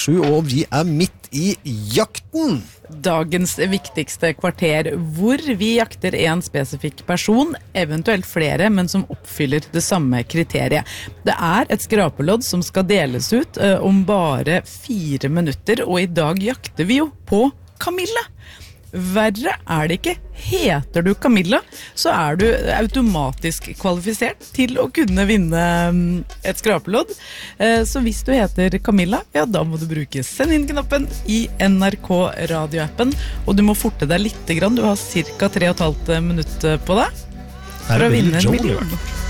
Og vi midt I jakten. Dagens viktigste kvarter, hvor vi jakter en spesifikk person, eventuelt flere, men som oppfyller det samme kriteriet. Det et skrapelodd som skal deles ut om bare 4 minutter, og I dag jakter vi jo på Camilla. Verre det ikke. Heter du Camilla, så du automatisk kvalifisert til å kunne vinne et skrapelodd. Så hvis du heter Camilla, ja, da må du bruke send inn-knappen I NRK radioappen, og du må forte deg litt grann. Du har cirka 3,5 minutter på deg for å vinne 1 million.